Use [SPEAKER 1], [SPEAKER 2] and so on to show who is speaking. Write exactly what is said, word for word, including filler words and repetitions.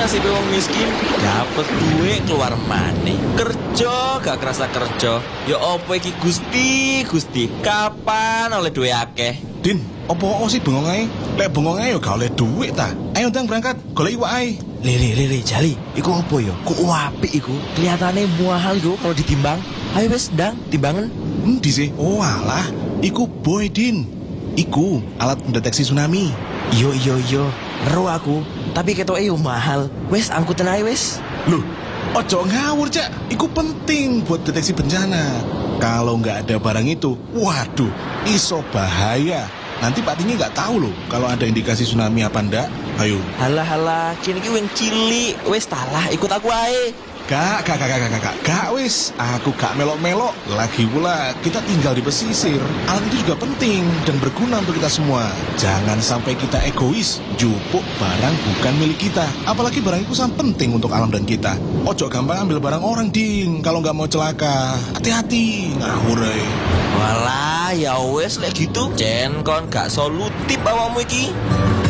[SPEAKER 1] nasib wong miskin? Dapet duit keluar maneh. Kerja gak kerasa kerja. Ya opo iki Gusti, Gusti. Kapan oleh duit akeh?
[SPEAKER 2] Din, opo sih bengong ae? Lek bengong ae yo gak oleh duit ta. Ayo ndang berangkat, golek iwak ae.
[SPEAKER 1] Lele lele Jali, iku opo yo? Kok apik iku? Kelihatane mahal iku kalau ditimbang. Ayo wes ndang timbangan.
[SPEAKER 2] Endi sih? Oh alah, iku boy Din. Iku alat pendeteksi tsunami.
[SPEAKER 1] Yo yo yo, ero aku. Tapi ketoke yo mahal. Wes angkutan ae wes.
[SPEAKER 2] Loh, ojo ngawur Cak. Iku penting buat deteksi bencana. Kalau nggak ada barang itu, waduh, iso bahaya. Nanti Pak Tinggi nggak tahu loh kalau ada indikasi tsunami apa ndak. Ayo.
[SPEAKER 1] Halah halah, kini ki wing cilik. Wes talah, ikut aku ae.
[SPEAKER 2] Gak, gak, gak, gak, gak, gak, gak, wis. Aku gak melok-melok. Lagi pula, kita tinggal di pesisir. Alat itu juga penting dan berguna untuk kita semua. Jangan sampai kita egois, jupuk barang bukan milik kita. Apalagi barang itu sangat penting untuk alam dan kita. Ojo gampang ambil barang orang, Ding. Kalau gak mau celaka, hati-hati. Ngawur, eh.
[SPEAKER 1] Walah, ya wes lek gitu. Jen kon gak solutif awakmu iki.